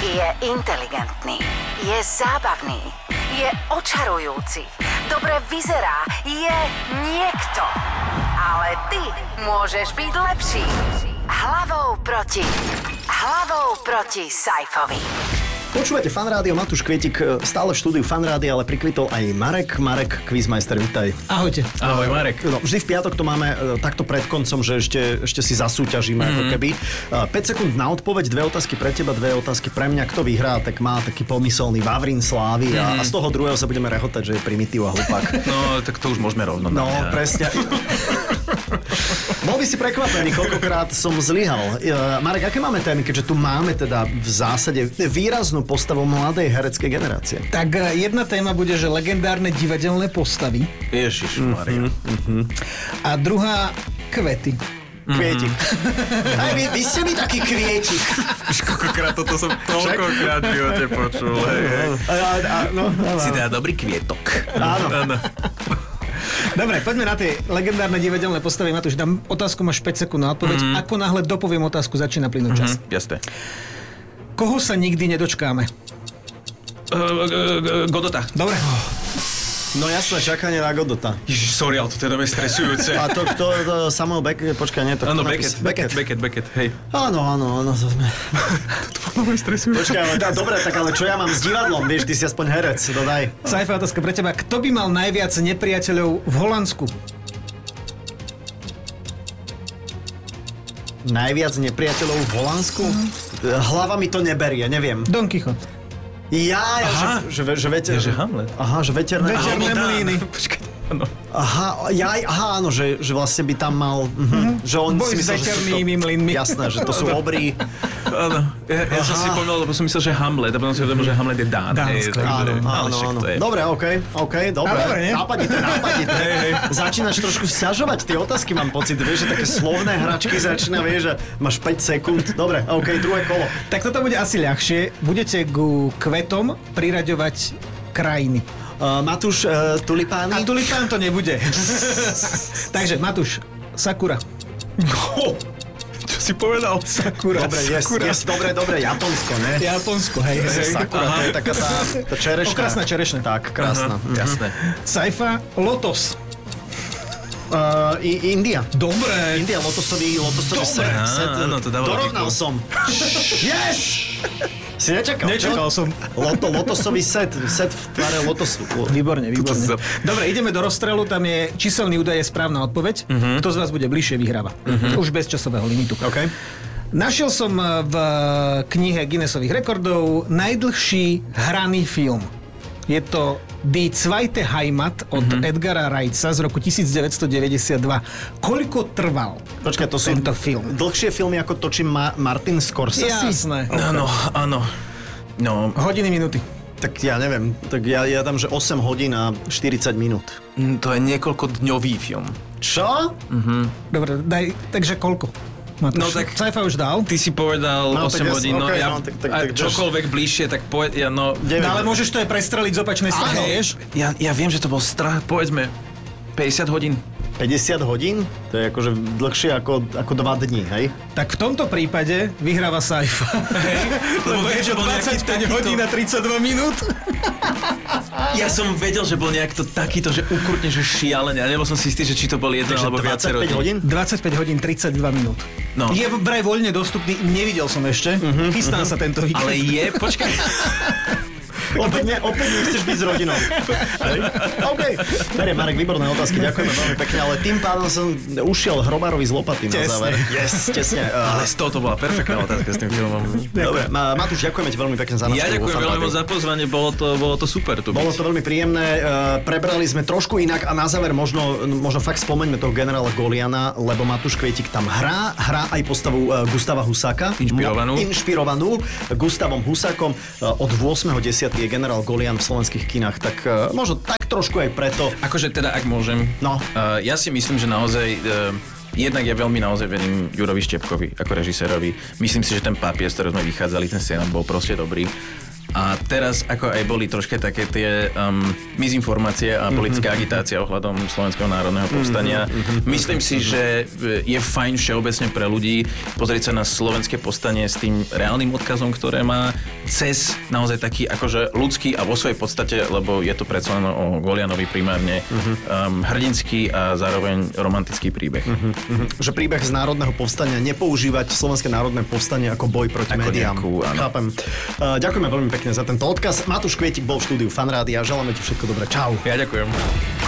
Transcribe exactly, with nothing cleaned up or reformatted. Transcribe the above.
Je inteligentný, je zábavný, je očarujúci, dobre vyzerá, je niekto. Ale ty môžeš byť lepší. Hlavou proti. Hlavou proti Saifovi. Počúvate Fan Rádio, Matúš Kvietik stále v štúdiu Fan Rádia, ale prikvitol aj Marek. Marek, quizmeister, vítaj. Ahojte. Ahoj, Marek. No, vždy v piatok to máme uh, takto pred koncom, že ešte, ešte si zasúťažíme mm-hmm. ako keby. Uh, päť sekúnd na odpoveď, dve otázky pre teba, dve otázky pre mňa. Kto vyhrá, tak má taký pomyselný Vavrín slávy mm-hmm. a, a z toho druhého sa budeme rehotať, že je primitív a hlupák. No, tak to už môžeme rovno. No, ja. Presne. Bol by si prekvapený, koľkokrát som zlyhal. Uh, Marek, aké máme témy, keďže tu máme teda v zásade výraznú postavu mladej hereckej generácie? Tak jedna téma bude, že legendárne divadelné postavy. Ježišmaria. Mm-hmm. A druhá kvety. Kvietik. Mm-hmm. Aj vy, vy ste mi taký kvietik. Už koľkokrát toto som toľkokrát v živote počul. Hej, hej. A, a, a, no, si teda dobrý kvietok. Áno. Áno. Dobre, poďme na tie legendárne divadelné postavy. Matúš, dám otázku, máš päť sekúnd na odpoveď. Mm-hmm. Ako náhle dopoviem otázku, začína plynúť čas. Mm-hmm. Jasné. Koho sa nikdy nedočkáme? Uh, Godota. Dobre. No jasné, čakanie na Godota. Ježiš, sorry, ale to teda je stresujúce. A to, to, to Samuel Beckett, počkaj, nie, to Áno, napis... Beckett, Beckett, Beckett, Beckett, hej. Áno, áno, áno, to sme... To bolo veľmi stresujúce. Počkaj, ale tá, dobre, tak ale čo ja mám s divadlom, vieš, ty si aspoň herec, dodaj. Saifa, otázka pre teba. Kto by mal najviac nepriateľov v Holandsku? Najviac nepriateľov v Holandsku? Hlava mi to neberie, neviem. Don Quichotte. Ja, ja že, že, že, veter... Je, že Hamlet. Aha, že veterné... Veterné mlýny. Počkaj, áno. Aha, ja, aha, áno, že, že vlastne by tam mal... Mm-hmm, že on Boj si s myslel, že sú veternými to, mlynmi. Jasné, že to sú obrí. Áno. Ja, ja som si povedal, lebo som myslel, že Hamlet, a potom si uvedomil, že Hamlet je Dán. Dánsko. Áno, áno, áno. Dobre, okej, okej, dobre. A dobre, nie? Nápadité, nápadité. Začínaš trošku sťažovať tie otázky, mám pocit, vieš, že také slovné hračky začína, vieš, že máš päť sekúnd. Dobre, okej, druhé kolo. Tak toto bude asi ľahšie. Budete ku kvetom priraďovať krajiny. Uh, Matúš, uh, tulipány? A tulipán to nebude. Takže, Matúš, Sakura. Oh, čo si povedal? Sakura. Dobre, yes, Sakura. yes, dobre, dobre, Japonsko, ne? Japonsko, hej, hej. Sakura, to je taká tá, tá čerešná. Okrasná čerešná. Tak, krásna. Aha, jasné. Saifa, Lotos. Uh, I, India. Dobre. India, lotosový, lotosový set. Á, set. áno, to dáva Dorovnal logiku. som. Yes! Si nečakal, Nečakal čo? som. Loto, lotosový set, set v tvare lotosu. Výborne, výborne. Toto Dobre, ideme do rozstrelu, tam je číselný údaj, je správna odpoveď. Uh-huh. Kto z vás bude bližšie, vyhráva. Uh-huh. Už bez časového limitu. OK. Našiel som v knihe Guinnessových rekordov najdlhší hraný film. Je to Die Zweite Heimat od mm-hmm. Edgara Wrighta z roku devätnásťstodeväťdesiatdva. Koľko trval Počkaj, to sú tento film? dlhšie filmy, ako točí Ma- Martin Scorsese? Jasné. Áno, áno. No, Hodiny, minúty. Tak ja neviem, tak ja, ja dám, že osem hodín a štyridsať minút. mm, to je niekoľkodňový film. Čo? Dobre, daj, takže koľko? Matúš? No tak- Saifa už dal. Ty si povedal No, osem tak ja- hodín, no okej, ja no, tak- tak- a tak- čokoľvek bližšie, tak povedz, ja no... Neviem. No ale môžeš to aj prestreliť z opačnej strany, vieš? Ja, ja viem, že to bol strach, povedzme, päťdesiat hodín. päťdesiat hodín? To je akože dlhšie ako, ako dva dní, hej? Tak v tomto prípade vyhráva Saifa. Lebo je to dvadsaťpäť hodín a tridsaťdva minút. Ja som vedel, že bol nejak to takýto, že ukrutne, že šialené. A nebol som si istý, že či to bol jeden alebo viacero dvadsaťpäť hodín? dvadsaťpäť hodín, tridsaťdva minút. No. Je vraj voľne dostupný, nevidel som ešte. Uh-huh, Chystám uh-huh. sa tento víkend. Ale je, počkaj. Opäť, ne, opäť nechceš byť s rodinou. Hej? OK. Dobre, Marek, výborné otázky, ďakujeme veľmi pekne, ale tým pádom som ušiel Hrobárovi z lopaty na záver. Yes, tesne. Ale z toho to bola perfektná otázka s tým filmom. Dobre, Ma- Matúš, ďakujeme ti veľmi pekne za návštevu. Ja ďakujem veľmi moc za pozvanie, bolo to, bolo to super tu byť. Bolo to veľmi príjemné, uh, prebrali sme trošku inak a na záver možno, možno fakt spomeňme toho generála Goliana, lebo Matúš Kvietik tam hrá, hrá aj postavu uh, Gustava Husáka. Inšpirovanú. Mo- inšpirovanú Gustavom Husákom. Uh, od ôsmeho desiateho je generál Golian v slovenských kinách, tak uh, možno tak trošku aj preto. Akože teda, ak môžem. No. Uh, ja si myslím, že naozaj... Uh, Jednak ja veľmi naozaj verím Jurovi Štepkovi ako režisérovi. Myslím si, že ten papier, z ktorého sme vychádzali, ten scénar bol proste dobrý. A teraz, ako aj boli troške také tie um, mizinformácie a politická mm-hmm. agitácia ohľadom Slovenského národného povstania, mm-hmm. myslím si, že je fajn všeobecne pre ľudí pozrieť sa na slovenské povstanie s tým reálnym odkazom, ktoré má. cez naozaj taký akože ľudský a vo svojej podstate, lebo je to predsa len o Golianovi primárne, uh-huh. um, hrdinský a zároveň romantický príbeh. Uh-huh. Uh-huh. Že príbeh z národného povstania, nepoužívať Slovenské národné povstanie ako boj proti ako médiám. Nejakú, Chápem. Uh, ďakujeme veľmi pekne za tento odkaz. Matúš Kvietik bol v štúdiu Fanrádia. Želáme ti všetko dobré. Čau. Ja ďakujem.